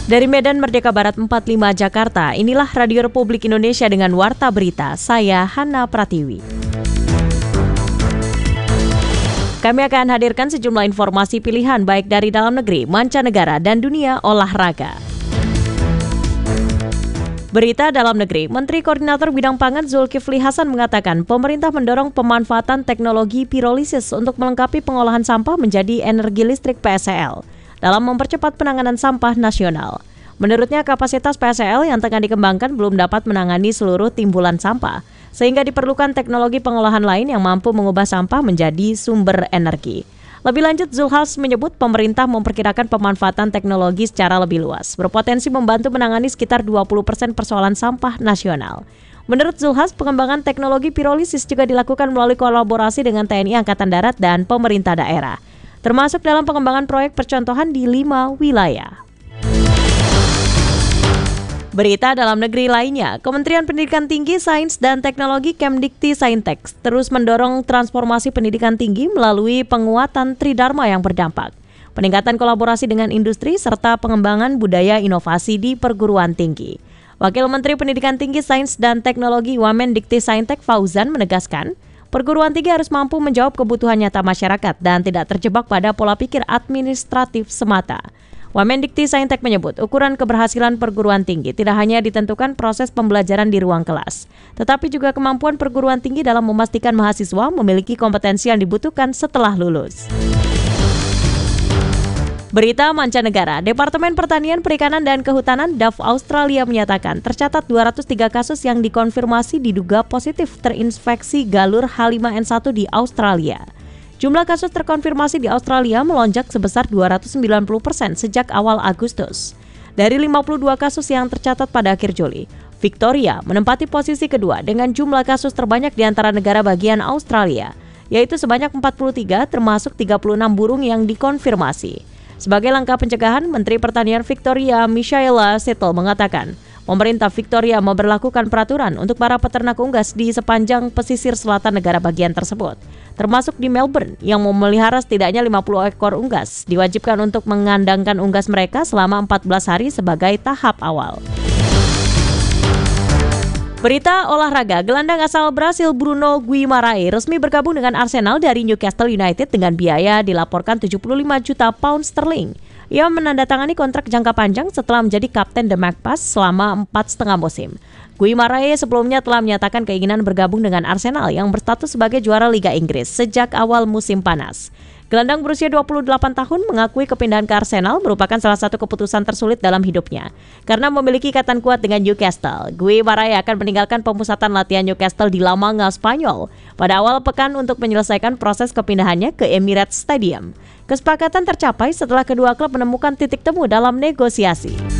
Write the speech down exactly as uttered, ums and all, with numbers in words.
Dari Medan Merdeka Barat empat puluh lima Jakarta, inilah Radio Republik Indonesia dengan Warta Berita. Saya Hana Pratiwi. Kami akan hadirkan sejumlah informasi pilihan baik dari dalam negeri, mancanegara, dan dunia olahraga. Berita dalam negeri, Menteri Koordinator Bidang Pangan Zulkifli Hasan mengatakan pemerintah mendorong pemanfaatan teknologi pirolisis untuk melengkapi pengolahan sampah menjadi energi listrik P S E L dalam mempercepat penanganan sampah nasional. Menurutnya kapasitas P S E L yang tengah dikembangkan belum dapat menangani seluruh timbulan sampah, sehingga diperlukan teknologi pengolahan lain yang mampu mengubah sampah menjadi sumber energi. Lebih lanjut, Zulhas menyebut pemerintah memperkirakan pemanfaatan teknologi secara lebih luas, berpotensi membantu menangani sekitar dua puluh persen persoalan sampah nasional. Menurut Zulhas, pengembangan teknologi pirolisis juga dilakukan melalui kolaborasi dengan T N I Angkatan Darat dan pemerintah daerah, termasuk dalam pengembangan proyek percontohan di lima wilayah. Berita dalam negeri lainnya, Kementerian Pendidikan Tinggi, Sains dan Teknologi Kemdikti-Saintek terus mendorong transformasi pendidikan tinggi melalui penguatan Tridharma yang berdampak, peningkatan kolaborasi dengan industri, serta pengembangan budaya inovasi di perguruan tinggi. Wakil Menteri Pendidikan Tinggi, Sains dan Teknologi Wamendikti-Saintek Fauzan menegaskan, perguruan tinggi harus mampu menjawab kebutuhan nyata masyarakat dan tidak terjebak pada pola pikir administratif semata. Wamendikti-Saintek menyebut ukuran keberhasilan perguruan tinggi tidak hanya ditentukan proses pembelajaran di ruang kelas, tetapi juga kemampuan perguruan tinggi dalam memastikan mahasiswa memiliki kompetensi yang dibutuhkan setelah lulus. Berita mancanegara, Departemen Pertanian, Perikanan, dan Kehutanan D A F Australia menyatakan tercatat dua ratus tiga kasus yang dikonfirmasi diduga positif terinfeksi galur H lima N satu di Australia. Jumlah kasus terkonfirmasi di Australia melonjak sebesar dua ratus sembilan puluh persen sejak awal Agustus. Dari lima puluh dua kasus yang tercatat pada akhir Juli, Victoria menempati posisi kedua dengan jumlah kasus terbanyak di antara negara bagian Australia, yaitu sebanyak empat puluh tiga, termasuk tiga puluh enam burung yang dikonfirmasi. Sebagai langkah pencegahan, Menteri Pertanian Victoria, Michaela Settle, mengatakan pemerintah Victoria memberlakukan peraturan untuk para peternak unggas di sepanjang pesisir selatan negara bagian tersebut, termasuk di Melbourne yang memelihara setidaknya lima puluh ekor unggas, diwajibkan untuk mengandangkan unggas mereka selama empat belas hari sebagai tahap awal. Berita olahraga, gelandang asal Brasil Bruno Guimarães resmi bergabung dengan Arsenal dari Newcastle United dengan biaya dilaporkan tujuh puluh lima juta pound sterling. Ia menandatangani kontrak jangka panjang setelah menjadi kapten The Magpies selama empat setengah musim. Guimarães sebelumnya telah menyatakan keinginan bergabung dengan Arsenal yang berstatus sebagai juara Liga Inggris sejak awal musim panas. Gelandang berusia dua puluh delapan tahun mengakui kepindahan ke Arsenal merupakan salah satu keputusan tersulit dalam hidupnya. Karena memiliki ikatan kuat dengan Newcastle, Guimarães akan meninggalkan pemusatan latihan Newcastle di La Manga, Spanyol pada awal pekan untuk menyelesaikan proses kepindahannya ke Emirates Stadium. Kesepakatan tercapai setelah kedua klub menemukan titik temu dalam negosiasi.